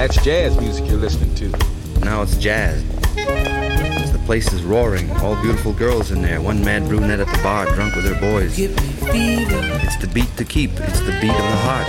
That's jazz music you're listening to. Now it's jazz. The place is roaring. All beautiful girls in there. One mad brunette at the bar, drunk with her boys. It's the beat to keep. It's the beat of the heart.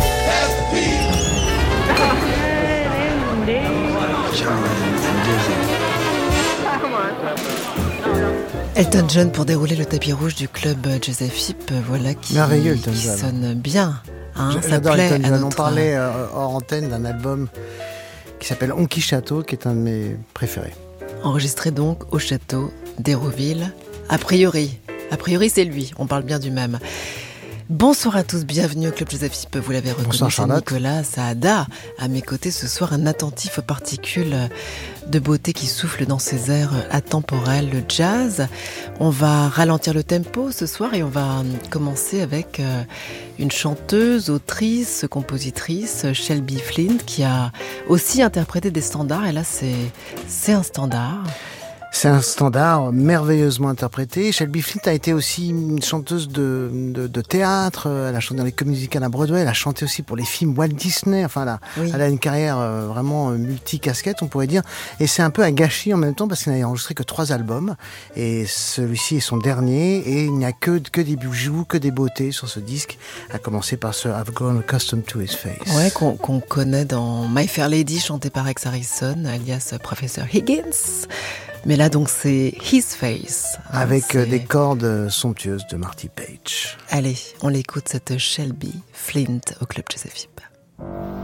Elton John pour dérouler le tapis rouge du club Joseph Hip, voilà qui sonne bien. Hein, ça plaît Elton John. On parlait hors antenne d'un album qui s'appelle Honky Château, qui est un de mes préférés. Enregistré donc au château d'Hérouville. A priori, c'est lui, on parle bien du même. Bonsoir à tous, bienvenue au Club Joseph Hip, vous l'avez reconnu, c'est Nicolas Saada. À mes côtés ce soir, un attentif aux particules de beauté qui souffle dans ses airs atemporels, le jazz. On va ralentir le tempo ce soir et on va commencer avec une chanteuse, autrice, compositrice, Shelby Flint, qui a aussi interprété des standards, et là c'est un standard. C'est un standard merveilleusement interprété. Shelby Flint a été aussi une chanteuse de théâtre. Elle a chanté dans les comédies musicales à Broadway. Elle a chanté aussi pour les films Walt Disney. Enfin, elle a une carrière vraiment multi-casquette, on pourrait dire. Et c'est un peu un gâchis en même temps parce qu'elle n'a enregistré que 3 albums. Et celui-ci est son dernier. Et il n'y a que des bijoux, que des beautés sur ce disque. À commencer par ce I've Grown Accustomed to His Face. Ouais, qu'on connaît dans My Fair Lady, chanté par Rex Harrison, alias Professeur Higgins. Mais là, donc, c'est His Face. Avec des cordes somptueuses de Marty Page. Allez, on l'écoute, cette Shelby Flint au Club Joseph Hip.